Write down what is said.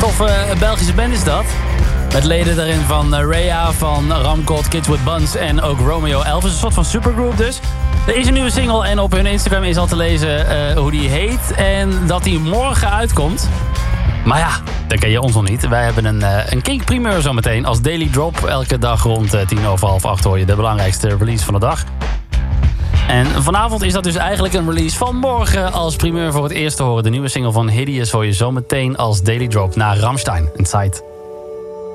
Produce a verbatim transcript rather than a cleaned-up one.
toffe Belgische band is dat. Met leden daarin van Rhea, van Ramcod, Kids with Buns en ook Romeo Elvis. Een soort van supergroup dus. Er is een nieuwe single en op hun Instagram is al te lezen uh, hoe die heet. En dat die morgen uitkomt. Maar ja, dat ken je ons nog niet. Wij hebben een, uh, een Kink primeur zometeen als Daily Drop. Elke dag rond uh, tien over half acht hoor je de belangrijkste release van de dag. En vanavond is dat dus eigenlijk een release van morgen als primeur voor het eerst te horen. De nieuwe single van Hideous hoor je zometeen als Daily Drop naar Rammstein. Inside.